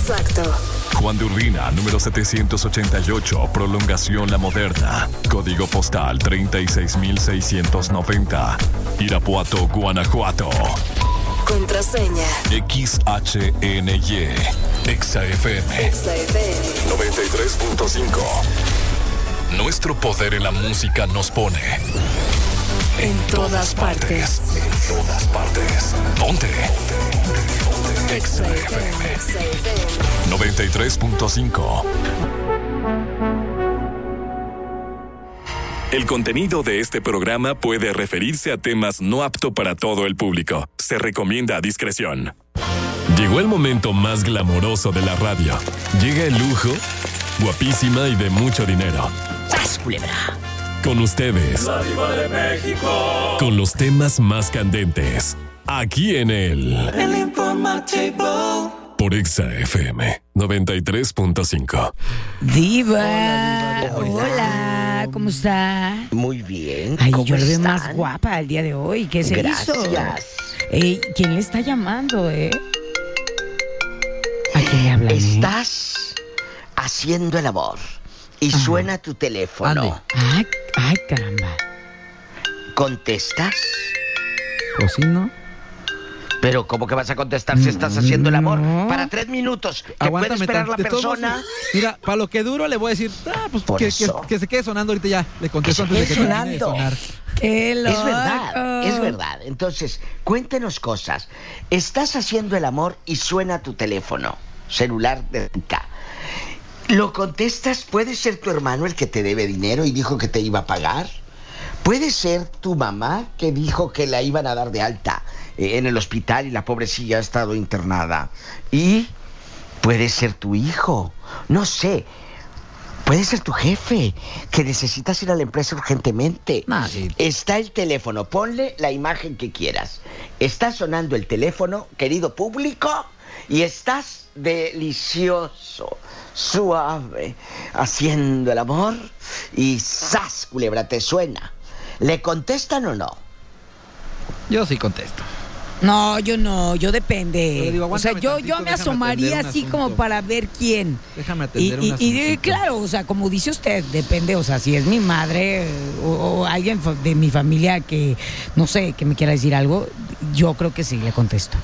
Exacto. Juan de Urbina, número 788, Prolongación La Moderna. Código postal 36690. Irapuato, Guanajuato. Contraseña. XHNY. XFM. XFM. 93.5. Nuestro poder en la música nos pone en todas partes. En todas partes. Ponte. XFM 93.5. El contenido de este programa puede referirse a temas no apto para todo el público. Se recomienda discreción. Llegó el momento más glamoroso de la radio. Llega el lujo, guapísima y de mucho dinero. ¡Sas, culebra! Con ustedes, la Diva de México, con los temas más candentes, aquí en el Informativo por XFM 93.5. Diva, hola, ¿cómo está? Muy bien. Ay, ¿Cómo yo la veo están? más guapa el día de hoy. ¿Qué se hizo? Gracias. ¿Quién le está llamando, ¿A quién le hablan? Estás haciendo el amor y suena tu teléfono. Ay, caramba. ¿Contestas? ¿Cocino? Pero ¿cómo que vas a contestar si estás haciendo el amor? No. Para 3 minutos. ¿Que Aguántame, puede esperar la de todos persona? modos, mira, para lo que duro le voy a decir, pues Por que eso. se quede sonando ahorita ya. Le contesto Que se antes de que quede termine de sonando. sonar. ¡Qué loco! Es verdad. Entonces, cuéntenos cosas. Estás haciendo el amor y suena tu teléfono celular de acá. ¿Lo contestas? Puede ser tu hermano el que te debe dinero y dijo que te iba a pagar. Puede ser tu mamá que dijo que la iban a dar de alta en el hospital y la pobrecilla ha estado internada. Y puede ser tu hijo, no sé. Puede ser tu jefe, que necesitas ir a la empresa urgentemente. Sí. Está el teléfono, ponle la imagen que quieras. Está sonando el teléfono, querido público, y estás delicioso, suave, haciendo el amor, y ¡zas, culebra, te suena! ¿Le contestan o no? Yo sí contesto. No, yo depende. Pero digo, O sea, aguántame yo tantito, me déjame asomaría atender un así como asunto. para ver quién. Déjame atender un Y asunto. claro, o sea, como dice usted, depende, o sea, si es mi madre o alguien de mi familia que, no sé, que me quiera decir algo, yo creo que sí, le contesto.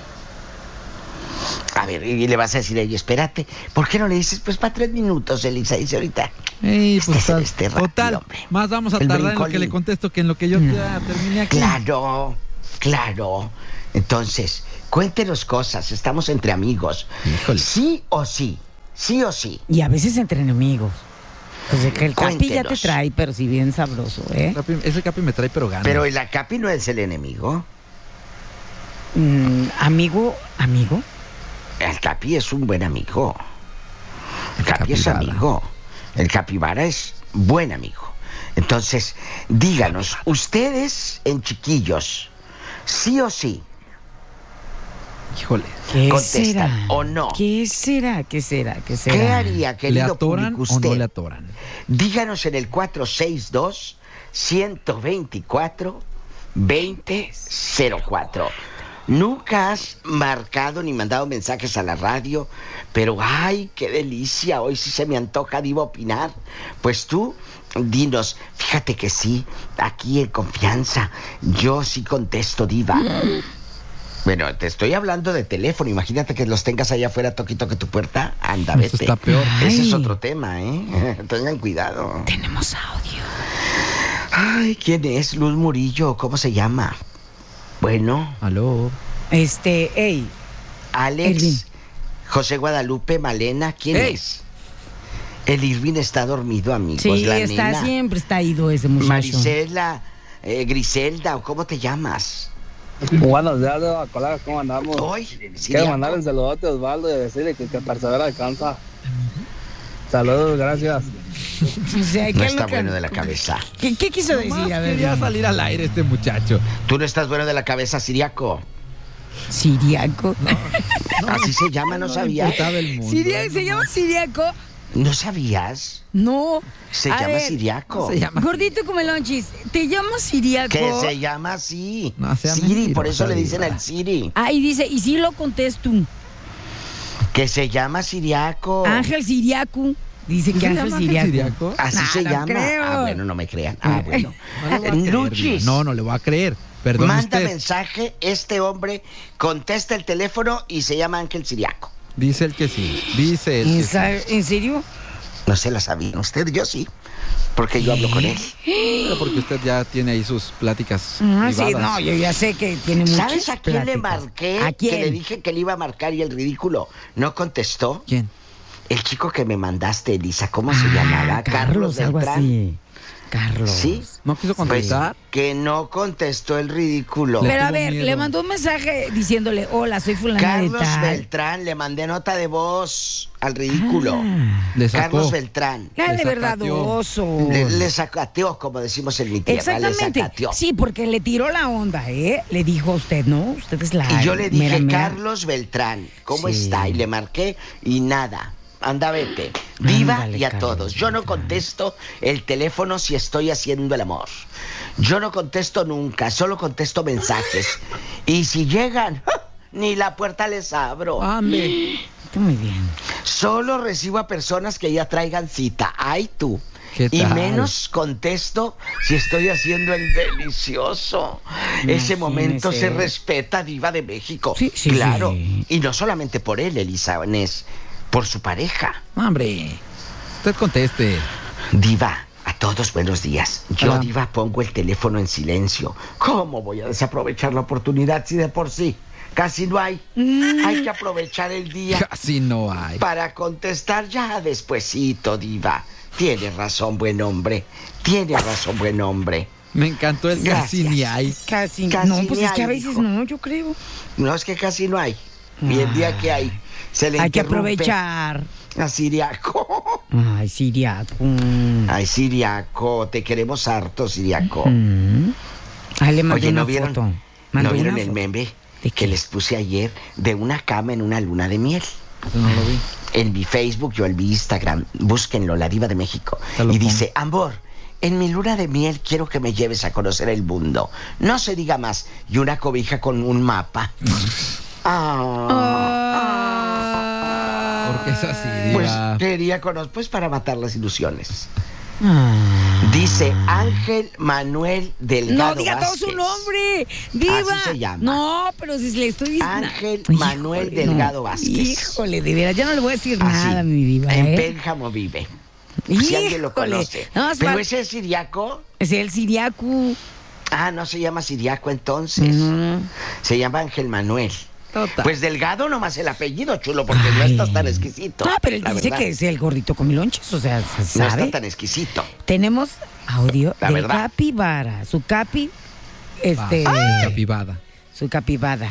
A ver, y le vas a decir a ella, espérate, ¿por qué no le dices? Pues para 3 minutos, Elisa, dice ahorita. Pues rápido, total, hombre. más vamos a El tardar en lo que brincolín. le contesto que en lo que yo ya terminé aquí. Claro. Entonces, cuéntenos cosas, estamos entre amigos. Híjole. Sí o sí. Y a veces entre enemigos. O sea, que el capi ya te Cuéntenos. trae, pero si bien sabroso, ¿eh? Ese capi me trae pero gana. Pero el Acapi no es el enemigo. Amigo. El Capi es un buen amigo. El El Capi es capibara. amigo. El Capibara es buen amigo. Entonces, díganos, ustedes en chiquillos, sí o sí, Híjole. ¿Qué ¿contestan será? o no? ¿Qué será? ¿Qué haría, ¿Le querido atoran público, o usted? no le atoran? Díganos en el 462-124-2004. Nunca has marcado ni mandado mensajes a la radio, pero ¡ay, qué delicia! Hoy sí se me antoja, Diva, opinar. Pues tú, dinos, fíjate que sí, aquí en confianza, yo sí contesto, Diva. Bueno, te estoy hablando de teléfono, imagínate que los tengas allá afuera, toque tu puerta, anda, Eso vete. está peor. Ese es Ay. otro tema, ¿eh? Tengan cuidado. Tenemos audio. Ay, ¿quién es? Luz Murillo, ¿cómo se llama? Bueno, Alex, Alex, Irving. José Guadalupe, Malena, ¿quién Ey. es? El Irving está dormido, amigos, sí, la está nena. siempre está ido ese muchacho. Marisela, Griselda, ¿o cómo te llamas? Buenos días, colega, ¿cómo andamos? Hoy, Quiero mandar un saludote a Osvaldo y decirle que persevera alcanza. Saludos, gracias. O sea, ¿qué no es está lo que- bueno de la cabeza. ¿Qué quiso decir? A ver, Quería dime. salir al aire este muchacho. Tú no estás bueno de la cabeza, Siriaco. Siriaco. Así se llama, ¿no sabías? Disfrutaba el mundo. ¿Se llama Siriaco? ¿No sabías? No. Se A llama ver, Siriaco. Se llama. Gordito como el lonchis, ¿te llamas Siriaco? Que se llama así. No sea Siri, por mentirosa, eso le dicen Diva. al Siri. Ah, y dice, y sí lo contesto. Que se llama Siriaco. Ángel Siriacu. Dice que Ángel Siriaco. Así se no llama. creo. Ah, bueno, no me crean. Ah, bueno. No le voy a creer, Luchis. Diva. No le voy a creer. Perdón Manda usted. mensaje, este hombre contesta el teléfono y se llama Ángel Siriaco. Dice él que sí. Dice él que sí. ¿En serio? No se la sabían usted, yo sí. Porque yo hablo con él. Pero porque usted ya tiene ahí sus pláticas Sí, privadas. no, yo ya sé que tiene muchas ¿Sabes a quién le pláticas. marqué? ¿A quién? Que le dije que le iba a marcar y el ridículo no contestó. ¿Quién? El chico que me mandaste, Elisa, ¿cómo se llamaba? Carlos, algo Beltrán. así. Carlos. ¿Sí? ¿No quiso Pues, contestar? que no contestó el ridículo. Pero a tuvo ver, miedo. le mandó un mensaje diciéndole, hola, soy fulana de Carlos tal. Beltrán, le mandé nota de voz al ridículo. Le sacó. Carlos Beltrán. La Le de zapateó. verdadoso. Le sacateó, como decimos en mi tierra. Le Exactamente. sacateó. Sí, porque le tiró la onda, ¿eh? Le dijo a usted, ¿no? Usted es la Y yo le dije, mera. Carlos Beltrán, ¿cómo Sí. está? Y le marqué y nada. Anda, vete. Viva Ándale, y a Carlos todos. Yo no Beltrán. contesto el teléfono si estoy haciendo el amor. Yo no contesto nunca, solo contesto mensajes. Y si llegan, ni la puerta les abro. ¡Ande! Está muy bien. Solo recibo a personas que ya traigan cita. Ay, tú. ¿Qué Y tal? menos contesto si estoy haciendo el delicioso. Ese Imagínese. momento se respeta, Diva de México. Sí, sí, claro. sí. Y no solamente por él, Elisa Inés, por su pareja. ¡Hombre! Usted conteste. Diva, a todos buenos días. Yo, Hola. Diva, pongo el teléfono en silencio. ¿Cómo voy a desaprovechar la oportunidad si de por sí casi no hay? Hay que aprovechar el día Casi no hay. para contestar ya despuesito, Diva. Tiene razón, buen hombre. Tiene razón, buen hombre. Me encantó el casi Gracias. ni hay. Casi. Casi no, pues ni es que a hay, veces hijo. no, yo creo. No, es que casi no hay. Y el día que hay, se le Hay que interrumpe aprovechar. a Siriaco. Ay, Siriaco. Ay, Siriaco, te queremos harto, Siriaco. Ahí le mandé Oye, una ¿no vieron, foto. ¿no Mandó vieron una el foto. meme ¿De que qué? les puse ayer de una cama en una luna de miel? Eso no lo vi. En mi Facebook, yo en mi Instagram, búsquenlo, La Diva de México. Te lo Y pongo. dice, amor, en mi luna de miel quiero que me lleves a conocer el mundo. No se diga más. Y una cobija con un mapa. Porque es así, Pues Diva. quería conocer, pues para matar las ilusiones. Ah. Dice Ángel Manuel Delgado No diga todo Vázquez. su nombre, Diva. Así se llama. No, pero si le estoy diciendo. Ángel Híjole, Manuel Delgado Vázquez. Híjole, de veras, ya no le voy a decir Así, nada, mi Diva. En ¿eh? Pénjamo vive. Si alguien lo Híjole, conoce. nada más Pero fal- ese es Siriaco. Es el Siriacu. Ah, no se llama Siriaco entonces. Se llama Ángel Manuel. Total. Pues Delgado nomás el apellido, chulo, porque no Ay. estás tan exquisito. No, pero él la dice verdad. que es el gordito con milonches, o sea, se No sabe. está tan exquisito. Tenemos audio La de verdad. Capibara. Su capi, Capibada. su capibada.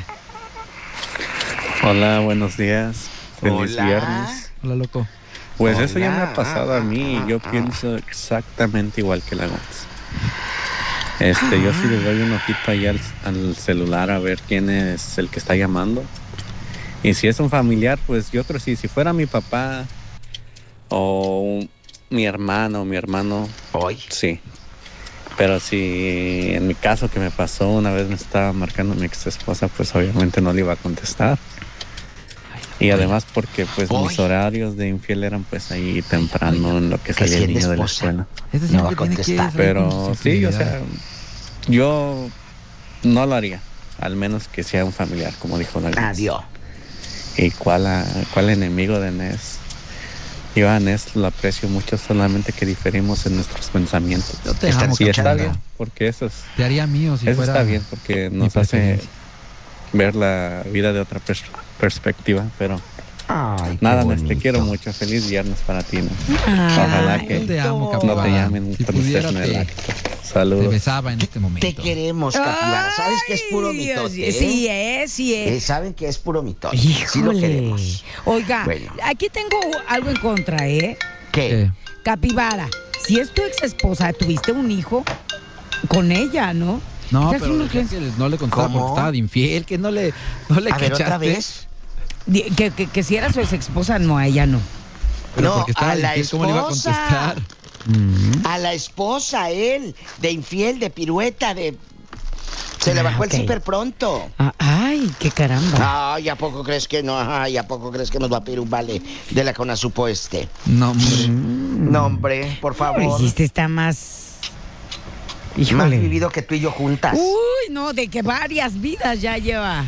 Hola, buenos días. Feliz Hola. viernes. Hola, loco. Pues eso ya me Hola. ha pasado a mí y yo pienso exactamente igual que la Gonz. Yo sí le doy un ojito ahí al celular a ver quién es el que está llamando. Y si es un familiar, pues yo creo que si fuera mi papá o mi hermano, Hoy. sí. Pero si en mi caso que me pasó, una vez me estaba marcando mi ex esposa, pues obviamente no le iba a contestar. Y además porque pues Uy. mis horarios de infiel eran pues ahí temprano en lo que Que salía el siendo niño de la esposa. escuela. Este No va siempre a tiene que contestar. salir con Pero sus sí, o sea, actividades. yo no lo haría, al menos que sea un familiar, como dijo la Gonz. Adiós. ¿Y cuál enemigo de Nes? Yo a Nes lo aprecio mucho, solamente que diferimos en nuestros pensamientos. Yo te Están amo, Y está escuchando. bien, porque eso Te haría mío si eso fuera. está bien, porque mi nos hace preferencia. ver la vida de otra perspectiva, pero Ay, qué nada, Nes, te bonito. quiero mucho. Feliz viernes para ti, Nes. Ay, Ojalá que Yo te amo, No capibada. no te llamen Si cuando pudiera, estés en el te, acto. te Saludos. besaba en este momento. Te queremos, capibara. ¿Sabes que es puro Ay, mitote? Dios, sí es, sí es. Saben que es puro mitote. Sí lo Híjole. queremos. Oiga, Bueno. aquí tengo algo en contra, ¿eh? ¿Qué? Capibara, si es tu ex esposa, tuviste un hijo con ella, ¿no? No, ¿Estás pero una decía urgencia? que no le contestaba ¿Cómo? porque estaba de infiel, que no le A ver, cachaste. otra vez. Que si era su ex esposa, no, a ella no. Pero No, porque estaba a de la infiel, ¿cómo le iba a esposa. contestar? A la esposa, él, de infiel, de pirueta, de... Se le bajó ok. el súper pronto. Ay, Ay, qué caramba. Ay, ¿a poco crees que no? Ay, ¿a poco crees que nos va a pedir un vale de la Conasupo este? No, No, hombre, por favor. Este está más... Más Híjole. vivido que tú y yo juntas. Uy, no, de que varias vidas ya lleva.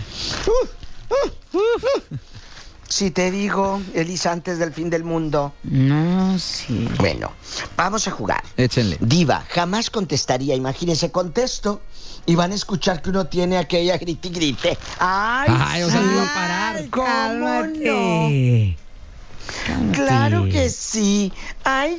Si te digo, Elisa, antes del fin del mundo. No, sí. Bueno, vamos a jugar. échenle. Diva, jamás contestaría. Imagínense, contesto y van a escuchar que uno tiene aquella grite y grite. ¡Ay, O sea, sí! no iba a parar. ¿Cómo Cálmate. no? Cálmate. Claro que sí. Ay,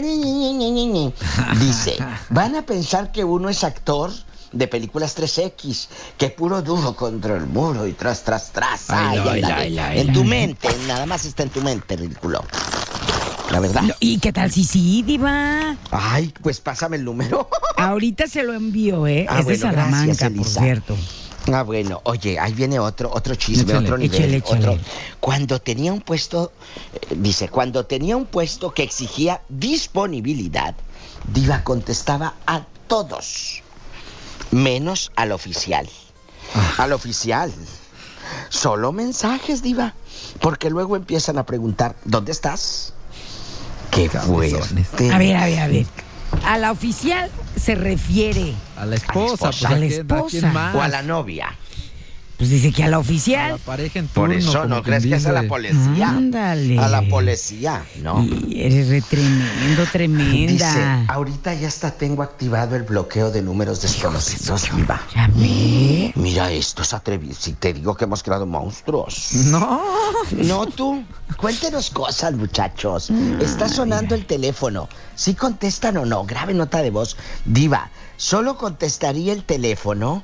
dice, van a pensar que uno es actor de películas 3X, que puro duro contra el muro y tras. Ay, Ay, no, ándale. ay, En no. tu mente, nada más está en tu mente, ridículo. La verdad. No, ¿y qué tal si sí, diva? Ay, pues pásame el número. Ahorita se lo envío, ¿eh? Ah, Es de bueno, Salamanca, gracias, por Elisa. cierto. Ah, bueno, oye, ahí viene otro chisme, Échale, otro nivel, échale. otro. Cuando tenía un puesto, cuando tenía un puesto que exigía disponibilidad, Diva contestaba a todos, menos al oficial. Al oficial. Solo mensajes, Diva, porque luego empiezan a preguntar, ¿dónde estás? Qué Cabezones. fuerte. A ver. A la oficial se refiere. A la esposa, pues A la ¿a quién esposa. más? O a la novia. Pues dice que a la A la oficial. pareja en Por turno. eso como no quien crees que es a la dice. policía. Ándale. A la policía, ¿no? Y eres re tremendo, tremenda. Dice, ahorita ya hasta tengo activado el bloqueo de números desconocidos, Diva. Ya ve. Mira, esto es atrevido. Si te digo que hemos creado monstruos. No. No, tú. Cuéntenos cosas, muchachos. Está sonando el teléfono. ¿Sí contestan o no? Grave nota de voz. Diva, solo contestaría el teléfono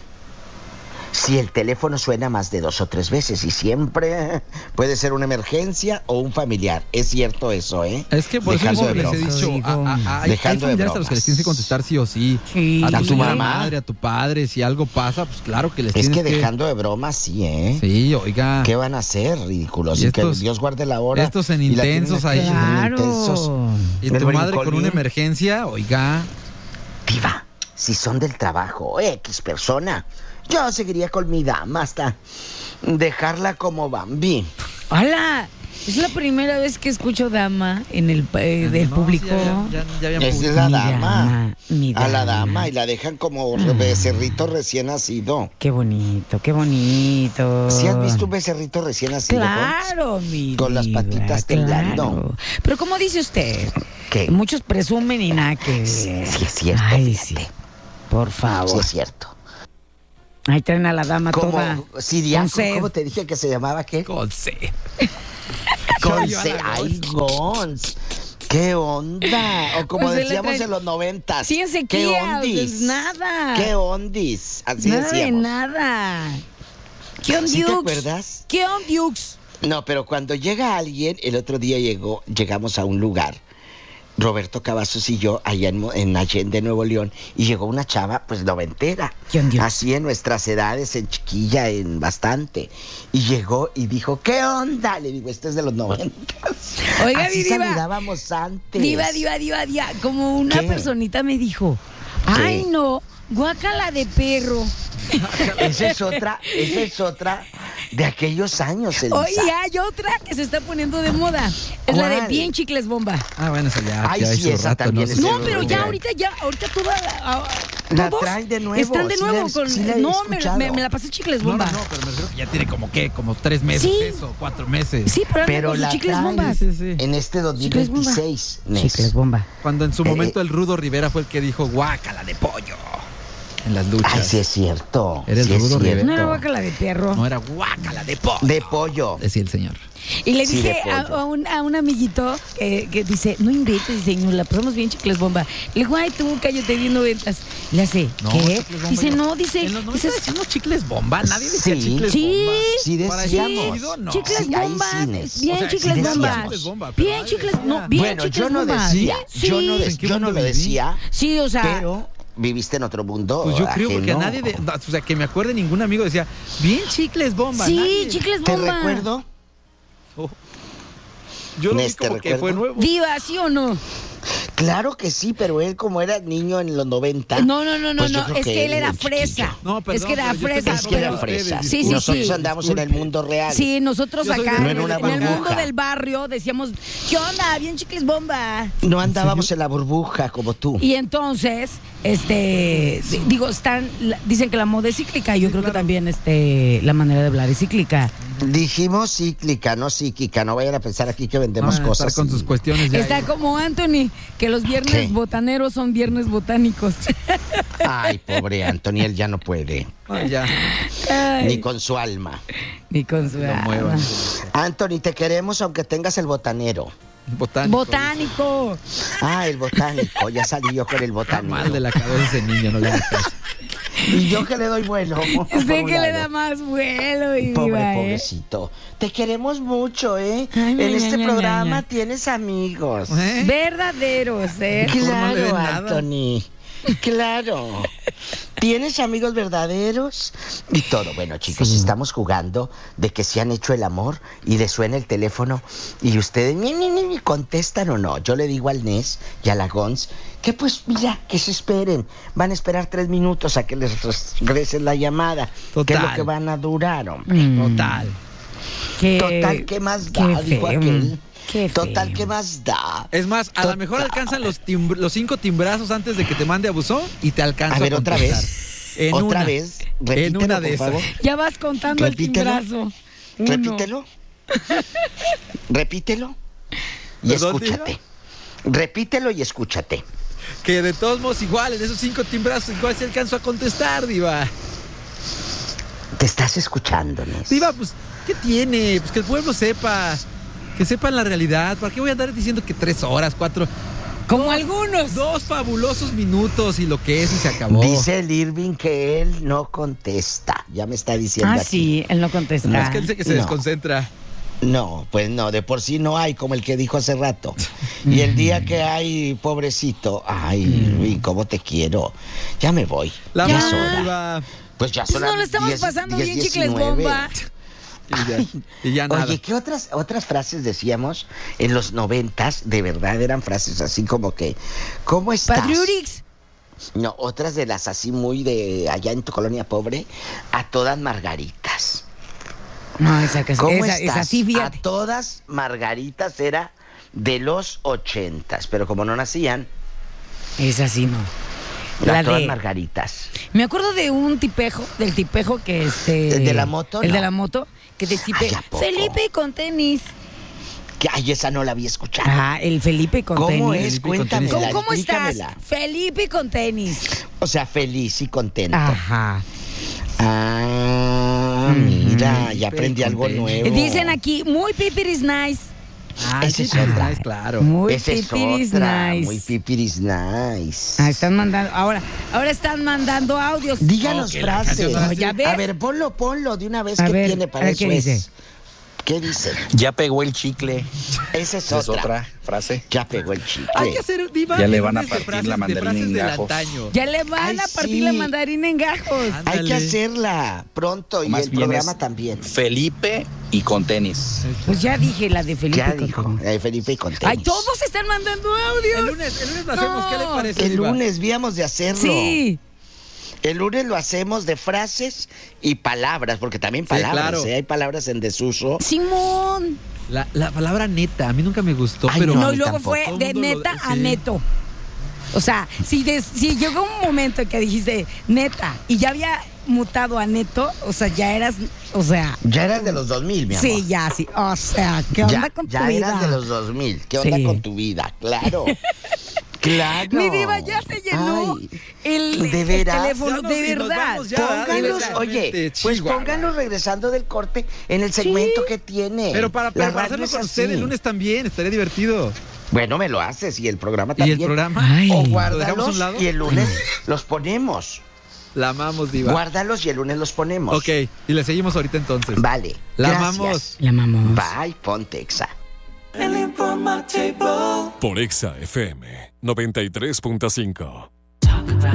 si el teléfono suena más de 2 o 3 veces. Y siempre puede ser una emergencia o un familiar. Es cierto eso, ¿eh? Es que por eso yo Dejando de siempre les he bromas. dicho, Digo, hay dejando de familiares a los que les bromas. tienes que contestar sí o sí. Sí. A ¿A tu tu señora mamá? madre, a tu padre, si algo pasa, pues claro que les Es tienes que dejando de bromas, sí, ¿eh? Sí, oiga. ¿Qué van a hacer, ridículos? Y Y que estos- Dios guarde la hora. estos en y la tienen intensos aquí ahí. en Claro. intensos. Y El tu madre con brincolín. una emergencia, oiga. Diva, si son del trabajo, X persona, yo seguiría con mi dama hasta dejarla como Bambi. Hola. Es la primera vez que escucho dama en el del No, público. sí, ya habían Esa es publicado. la Mi dama. dama, mi A la dama. dama y la dejan como becerrito recién nacido. Qué bonito, qué bonito. ¿Sí has visto un becerrito recién nacido? Claro, mi Con las diva, patitas temblando. claro. Pero como dice usted, ¿Qué? muchos presumen y nada que ver. Sí, sí es cierto, Ay, fíjate. sí. Por Sí, favor. es cierto. Ahí traen a la dama Como toda. Siriaco, con sed. ¿cómo te dije que se llamaba qué? Con C. Con Yo a C. la Ay, Gons. ¿Qué onda? O como Pues se le decíamos traen- en los 90s. Sí, en sequía, ¿Qué o sea, ondis? es nada. ¿Qué ondis? Así Nada de decíamos. nada. ¿Qué on ¿Sí te Dukes? acuerdas? ¿Qué on Dukes? No, pero cuando llega alguien, el otro día llegamos a un lugar, Roberto Cavazos y yo, allá en Allende, Nuevo León, y llegó una chava, pues noventera, ¿Qué onda? así en nuestras edades, en chiquilla, en bastante, y llegó y dijo, ¿qué onda? Le digo, este es de los 90. Oiga, así mi diva. saludábamos antes. Diva. Como una ¿Qué? personita me dijo, ay no, guácala de perro. Esa es otra de aquellos años, Elisa. Oye, hay otra que se está poniendo de moda. Es la de ¿Cuál? bien chicles bomba. Ah, bueno, eso ya. Ay, ya sí, hizo esa rato, también ¿no? es No, de- pero ya ahorita toda La todos traen de nuevo, están de sí nuevo la- con sí la he no, escuchado. me la pasé chicles No, bomba. no, pero me refiero que ya tiene como 3 meses Sí. eso, 4 meses. Sí, pero, Pero con sus la chicles traen. bombas. Sí, sí. En este Chicles bomba. 2026, Nes. Chicles bomba. Cuando en su momento el Rudo Rivera fue el que dijo guácala de pollo en las luchas. Ay, sí es cierto. Eres sí es rudo, cierto. No era guácala de perro. No era guácala de pollo. De pollo. Decía el señor. Y le Sí, dije de pollo. a un amiguito que dice, no inventes, dice, nos la pasamos bien chicles bomba. Le digo, ay, tú cállate bien noventas. Le hace, No, ¿qué? chicles bomba Dice, ya- no, dice, En los 90 dice, decíamos chicles bomba, nadie decía Sí. chicles Sí. bomba. Sí Para decíamos. chido, no. chicles Sí, ahí bombas, sí, Nes. bien O sea, sí chicles decíamos. bombas. Chicles bomba, pero Bien nadie chicles, decía. no, bien Bueno, chicles yo no bombas. decía, Sí, yo sí. no, ¿En qué yo no mundo lo viví? decía, Sí, o sea, pero viviste en otro mundo. Pues yo creo porque a ajeno. nadie, o sea, que me acuerde ningún amigo decía, bien chicles bomba. sí, nadie. chicles ¿Te bomba. recuerdo? Yo lo vi Nes, ¿te como que recuerdo? fue nuevo. Diva, ¿sí o no? Claro que sí, pero él como era niño en los 90. No, pues yo creo es que él era muy fresa. chiquillo. No, perdón, es que era pero yo te fresa. Es que era pero- fresa. Sí, Nosotros sí. andamos en el mundo real. Sí, nosotros Yo soy acá de- en no en una el mundo burbuja. del barrio decíamos, ¿qué onda? Bien chicles bomba. No andábamos en la burbuja como tú. Y entonces, dicen que la moda es cíclica. Yo creo que también la manera de hablar es cíclica. Dijimos cíclica, no psíquica. No vayan a pensar aquí que vendemos Van a estar cosas. con sus cuestiones ya. Está como Anthony, que los viernes ¿Qué? botaneros son viernes botánicos. Ay, pobre Anthony, él ya no puede. Ah, ya. Ay, Ni con su alma. ni con su Lo alma. muevan. Anthony, te queremos aunque tengas el botanero. Botánico. Botánico. Ah, el botánico. Ya salí yo con el Está botánico. mal de la cabeza ese niño, no le hagas caso. Y yo que le doy vuelo. por Sé un que le lado. da más vuelo y Pobre, viva, pobrecito. Te queremos mucho, ¿eh? Ay, En ña, este ña, programa ña. tienes amigos. ¿Eh? Verdaderos, ¿eh? Mejor no le Claro, den nada. Anthony. Claro. ¿Tienes amigos verdaderos? Y todo. Bueno, chicos, Sí. estamos jugando de que se han hecho el amor y les suena el teléfono y ustedes ni contestan o no. Yo le digo al Nes y a la Gons que pues mira, que se esperen. Van a esperar 3 minutos a que les regresen la llamada. Que es lo Total. que van a durar, hombre. Total. Total, ¿qué más da? qué Dijo feo. aquel. Qué Total, feo. ¿qué más da? Es más, a lo mejor Total. alcanzan los 5 timbrazos antes de que te mande a buzón y te alcanza A ver, otra contestar. vez. En Otra una. vez. En Repítelo, una de por esas. favor. Ya vas contando Repítelo. el timbrazo. Uno. Repítelo. Repítelo. Y ¿Perdón, escúchate. Repítelo y escúchate. Que de todos modos igual, en esos 5 timbrazos igual se alcanzó a contestar, Diva. Te estás escuchando, Nes. Diva, pues, ¿qué tiene? Pues que el pueblo sepa. Que sepan la realidad. ¿Para qué voy a andar diciendo que 3 horas, 4? Como algunos. 2 fabulosos minutos y lo que es y se acabó. Dice el Irving que él no contesta. Ya me está diciendo Ah, aquí. sí, él no contesta. No, es que él dice que se No. desconcentra. No, pues no, de por sí no hay, como el que dijo hace rato. Y el día que hay, pobrecito, ay, Irving, cómo te quiero. Ya me voy. La Ya Ya. es hora. Diva. Pues ya Pues son no las lo estamos 10, pasando 10, bien, chicles 19. bomba. Y ya nada. Oye, ¿qué otras frases decíamos en los 90s? De verdad eran frases así como que, ¿cómo estás? Patriurix. No, otras de las así muy de allá en tu colonia pobre, a todas margaritas. No, esa que ¿Cómo esa, estás? esa sí, A fíjate. todas margaritas era de los 80s, pero como no nacían, Esa sí no. a La todas de- margaritas. Me acuerdo de un tipejo, del tipejo que ¿El de la moto? El No. de la moto, que te tipe. Ay, ¿a poco? Felipe con tenis. Que, ay, esa no la había escuchado. Ah, el Felipe con ¿Cómo tenis. es? Felipe con Cuéntamela, tenis. ¿Cómo estás? explícamela. Felipe con tenis. O sea, feliz y contento. Ajá. Ah, mira, ya Felipe aprendí algo con tenis. nuevo. Dicen aquí, muy pipiris nice. Ah, Ese sí, es otra. es claro. Muy Esa es pipiris otra, nice. muy pipiris nice. Ah, están mandando, ahora están mandando audios. Díganos que la frases. canción no es así. Ya ves. A ver, ponlo de una vez. A ¿Qué ver, tiene a para ver, eso? ¿qué dice? Es? ¿Qué dice? Ya pegó el chicle. Esa es Es otra. otra frase. Ya pegó el chicle. Hay que hacer, Diva, Ya le en van a lunes de partir frases- la de mandarina frases en del gajos. antaño. Ya le van Ay, a partir sí. la mandarina en gajos. Hay que Ándale. hacerla pronto y Más el bien programa es también. Felipe y con tenis. Pues ya dije la de Felipe Ya con dijo, tenis. Felipe y con Ay, tenis. todos están mandando El audios. lunes lo hacemos, ¿qué le No. parece, El Diva? lunes víamos de hacerlo. Sí. El lunes lo hacemos de frases y palabras, porque también Sí, palabras, claro. hay palabras en desuso. Simón. La palabra neta, a mí nunca me gustó, Ay, pero... No, No, a y mí luego tampoco. fue Todo de el mundo lo- neta a sí. neto. O sea, si llegó un momento en que dijiste neta y ya había mutado a neto, o sea, ya eras, o sea, Ya eras de los 2000, mi amor. sí, ya, sí. O sea, ¿qué onda con tu ya vida? eras de los 2000. ¿Qué onda Sí. con tu vida? Claro. Claro. Mi diva ya se llenó Ay, el veras? teléfono, Ya nos- de y nos verdad. vamos ya. Póngalos, Exactamente, oye, pues Chihuahua. pónganlos regresando del corte en el segmento que tiene. Pero para La radio hacerlo es con así. usted el lunes también, estaría divertido. Bueno, me lo haces y el programa ¿Y también. el programa? Ay. O ¿Lo dejamos a guárdalos un lado? y el lunes los ponemos. La amamos, Diva. Guárdalos y el lunes los ponemos. Ok, y le seguimos ahorita entonces. Vale. La gracias. amamos. La amamos. Bye, ponte Exa. El informativo. Por Exa FM 93.5.